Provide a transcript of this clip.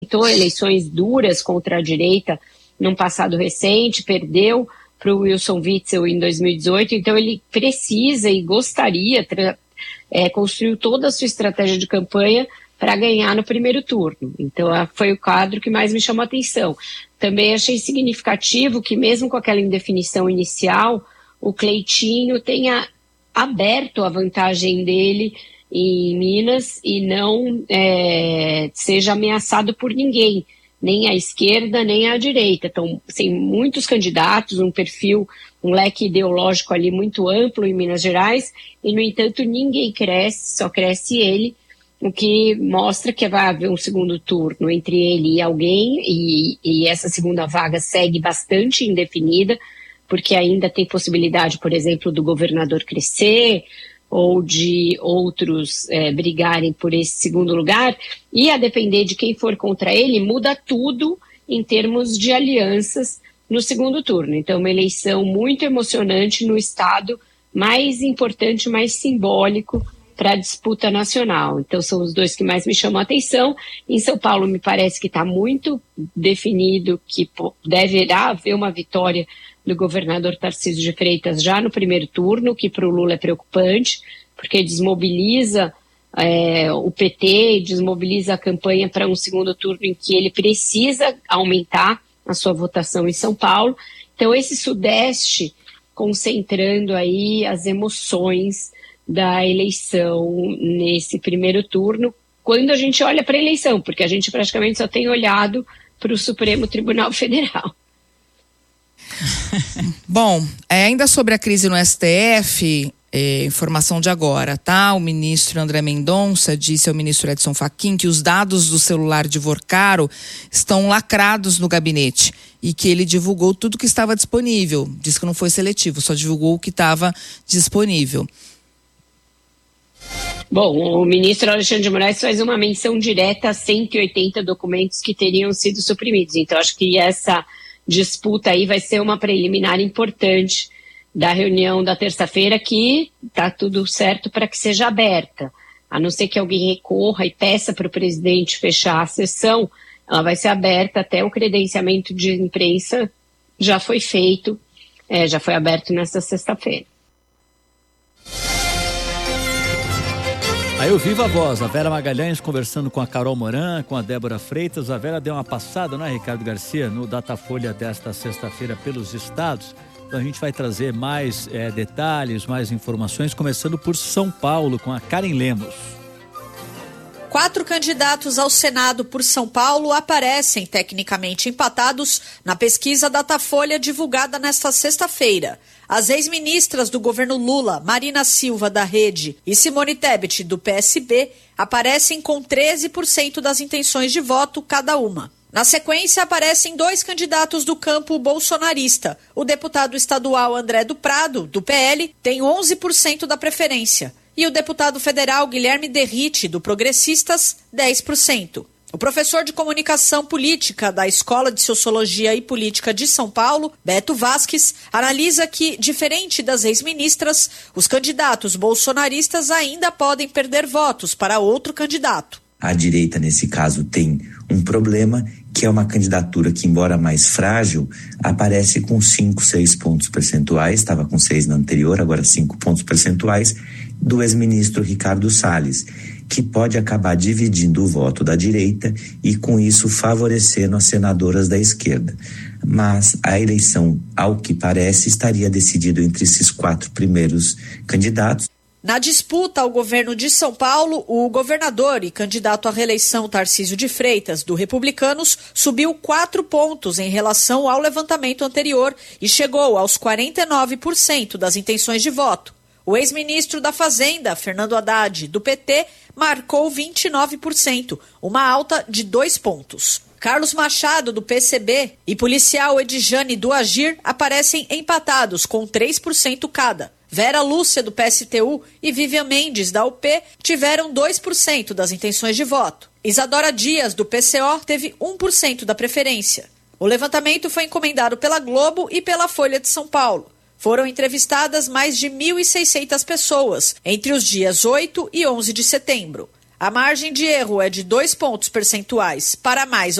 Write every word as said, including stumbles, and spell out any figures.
enfrentou eleições duras contra a direita num passado recente, perdeu para o Wilson Witzel em dois mil e dezoito, então ele precisa e gostaria, é, construiu toda a sua estratégia de campanha para ganhar no primeiro turno. Então foi o quadro que mais me chamou a atenção. Também achei significativo que mesmo com aquela indefinição inicial, o Cleitinho tenha aberto a vantagem dele em Minas e não é, seja ameaçado por ninguém, nem à esquerda, nem à direita. Então, assim, muitos candidatos, um perfil, um leque ideológico ali muito amplo em Minas Gerais, e, no entanto, ninguém cresce, só cresce ele, o que mostra que vai haver um segundo turno entre ele e alguém, e, e essa segunda vaga segue bastante indefinida, porque ainda tem possibilidade, por exemplo, do governador crescer, ou de outros é, brigarem por esse segundo lugar, e a depender de quem for contra ele, muda tudo em termos de alianças no segundo turno. Então, uma eleição muito emocionante no estado mais importante, mais simbólico para a disputa nacional. Então, são os dois que mais me chamam a atenção. Em São Paulo, me parece que está muito definido que deverá haver uma vitória do governador Tarcísio de Freitas já no primeiro turno, que para o Lula é preocupante, porque desmobiliza é, o P T e desmobiliza a campanha para um segundo turno em que ele precisa aumentar a sua votação em São Paulo. Então, esse Sudeste concentrando aí as emoções da eleição nesse primeiro turno, quando a gente olha para a eleição, porque a gente praticamente só tem olhado para o Supremo Tribunal Federal. Bom, ainda sobre a crise no S T F, é, informação de agora, tá? O ministro André Mendonça disse ao ministro Edson Fachin que os dados do celular de Vorcaro estão lacrados no gabinete e que ele divulgou tudo que estava disponível. Diz que não foi seletivo, só divulgou o que estava disponível. Bom, o ministro Alexandre de Moraes faz uma menção direta a cento e oitenta documentos que teriam sido suprimidos. Então, acho que essa disputa aí vai ser uma preliminar importante da reunião da terça-feira, que está tudo certo para que seja aberta. A não ser que alguém recorra e peça para o presidente fechar a sessão, ela vai ser aberta até o credenciamento de imprensa já foi feito, é, já foi aberto nesta sexta-feira. Aí eu vivo a voz, a Vera Magalhães conversando com a Carol Moran, com a Débora Freitas. A Vera deu uma passada, não é, Ricardo Garcia, no Datafolha desta sexta-feira pelos estados. Então a gente vai trazer mais é, detalhes, mais informações, começando por São Paulo, com a Karen Lemos. Quatro candidatos ao Senado por São Paulo aparecem tecnicamente empatados na pesquisa Datafolha divulgada nesta sexta-feira. As ex-ministras do governo Lula, Marina Silva, da Rede, e Simone Tebet, do P S B, aparecem com treze por cento das intenções de voto cada uma. Na sequência, aparecem dois candidatos do campo bolsonarista. O deputado estadual André do Prado, do P L, tem onze por cento da preferência. E o deputado federal Guilherme Derrite, do Progressistas, dez por cento. O professor de comunicação política da Escola de Sociologia e Política de São Paulo, Beto Vasques, analisa que, diferente das ex-ministras, os candidatos bolsonaristas ainda podem perder votos para outro candidato. A direita, nesse caso, tem um problema, que é uma candidatura que, embora mais frágil, aparece com cinco, seis pontos percentuais, estava com seis na anterior, agora cinco pontos percentuais, do ex-ministro Ricardo Salles, que pode acabar dividindo o voto da direita e, com isso, favorecendo as senadoras da esquerda. Mas a eleição, ao que parece, estaria decidida entre esses quatro primeiros candidatos. Na disputa ao governo de São Paulo, o governador e candidato à reeleição Tarcísio de Freitas, do Republicanos, subiu quatro pontos em relação ao levantamento anterior e chegou aos quarenta e nove por cento das intenções de voto. O ex-ministro da Fazenda, Fernando Haddad, do P T, marcou vinte e nove por cento, uma alta de dois pontos. Carlos Machado, do P C B, e policial Edjane, do Agir, aparecem empatados com três por cento cada. Vera Lúcia, do P S T U, e Vivian Mendes, da U P, tiveram dois por cento das intenções de voto. Isadora Dias, do P C O, teve um por cento da preferência. O levantamento foi encomendado pela Globo e pela Folha de São Paulo. Foram entrevistadas mais de mil e seiscentas pessoas entre os dias oito e onze de setembro. A margem de erro é de dois pontos percentuais para mais